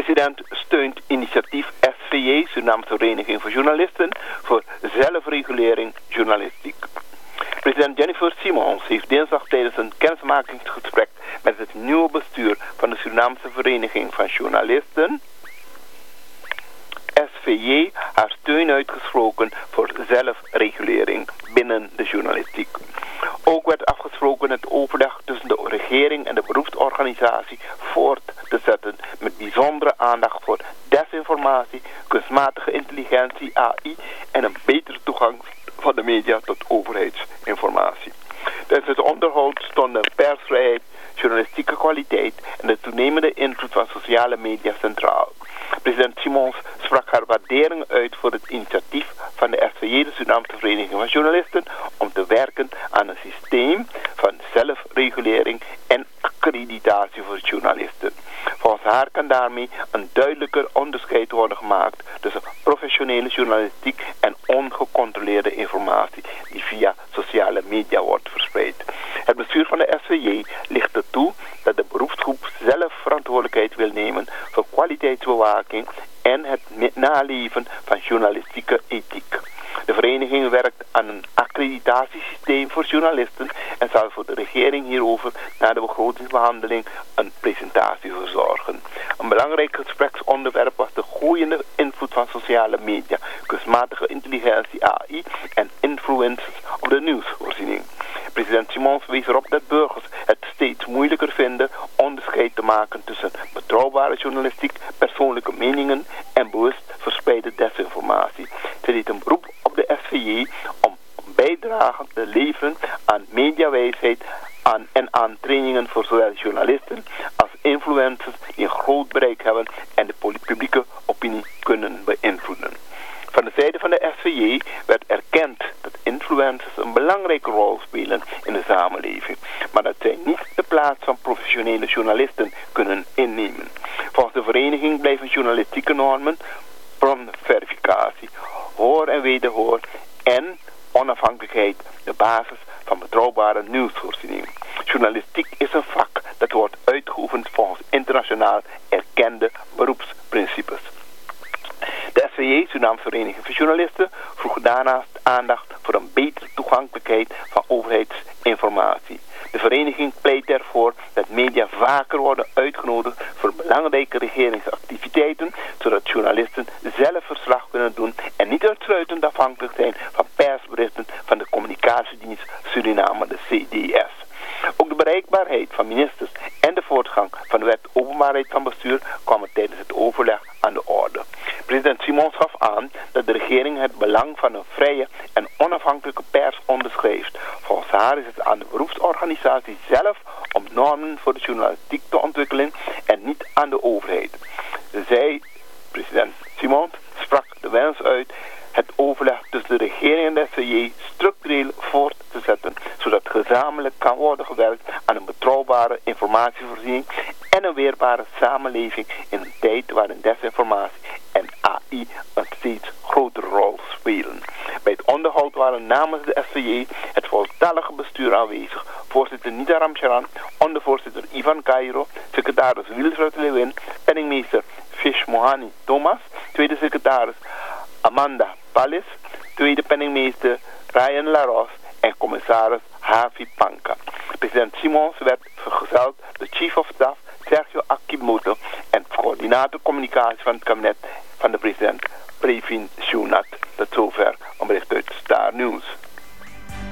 President steunt initiatief SVJ, Surinaamse Vereniging voor Journalisten, voor zelfregulering journalistiek. President Jennifer Simons heeft dinsdag tijdens een kennismakingsgesprek met het nieuwe bestuur van de Surinaamse Vereniging van Journalisten, SVJ, haar steun uitgesproken voor zelfregulering binnen de journalistiek. Ook werd afgesproken het overleg tussen de regering en de beroepsorganisatie voort te zetten met bijzondere aandacht voor desinformatie, kunstmatige intelligentie, AI en een betere toegang van de media tot overheidsinformatie. Tijdens het onderhoud stonden persvrijheid, journalistieke kwaliteit en de toenemende invloed van sociale media centraal. President Simons sprak haar waardering uit voor het initiatief van de SVJ, de Surinaamse Vereniging van Journalisten, om te werken aan een systeem van zelfregulering en accreditatie voor journalisten. Volgens haar kan daarmee een duidelijker onderscheid worden gemaakt tussen professionele journalistiek en ongecontroleerde informatie die via sociale media wordt verspreid. Het bestuur van de SVJ ligt ertoe dat de beroepsgroep zelf verantwoordelijkheid wil nemen voor kwaliteitsbewaking en het naleven van journalistieke ethiek. De vereniging werkt aan een accreditatiesysteem voor journalisten en zal voor de regering hierover na de begrotingsbehandeling een presentatie verzorgen. Een belangrijk gespreksonderwerp was de groeiende invloed van sociale media, kunstmatige intelligentie, AI en influencers op de nieuwsvoorziening. President Simons wees erop dat burgers het steeds moeilijker vinden onderscheid te maken tussen betrouwbare journalistiek, persoonlijke meningen en bewust verspreide desinformatie. Ze deed een beroep op de SVJ om bijdrage te leveren aan mediawijsheid en aan trainingen voor zowel journalisten als influencers die een groot bereik hebben en de publieke opinie kunnen beïnvloeden. Van de zijde van de SVJ werd erkend dat influencers een belangrijke rol spelen in de samenleving, maar dat zij niet de plaats van professionele journalisten kunnen innemen. Volgens de vereniging blijven journalistieke normen, bronverificatie, hoor en wederhoor en onafhankelijkheid de basis van betrouwbare nieuwsvoorziening. Journalistiek is een vak dat wordt uitgeoefend volgens internationaal erkende beroepsprincipes. De SVJ, Surinaamse Vereniging voor Journalisten, vroeg daarnaast aandacht voor een betere toegankelijkheid van overheidsinformatie. De vereniging pleit ervoor dat media vaker worden uitgenodigd voor belangrijke regeringsactiviteiten, zodat journalisten zelf verslag kunnen doen en niet uitsluitend afhankelijk zijn van persberichten van de communicatiedienst Suriname, de CDS. Ook de bereikbaarheid van ministers en de voortgang van de wet openbaarheid van bestuur kwamen tijdens het overleg aan de orde. President Simons gaf aan dat de regering het belang van een vrije en onafhankelijke pers onderschrijft. Volgens haar is het aan de beroepsorganisatie zelf om normen voor de journalistiek te ontwikkelen en niet aan de overheid. Zij, president Simons, sprak de wens uit het overleg tussen de regering en de SVJ structureel voort te zetten, zodat gezamenlijk kan worden gewerkt aan een betrouwbare informatievoorziening en een weerbare samenleving in een tijd waarin desinformatie en AI een steeds grotere rol spelen. Bij het onderhoud waren namens de SVJ het voltallige bestuur aanwezig. Voorzitter Nida Ramcharan, ondervoorzitter Ivan Cairo, secretaris Wilfred Lewin, penningmeester Fish Mohani Thomas, tweede secretaris Amanda Pallis, tweede penningmeester Ryan Laros en commissaris Havi Panka. President Simons werd vergezeld door Chief of Staff Sergio Akimoto en coördinator communicatie van het kabinet van de president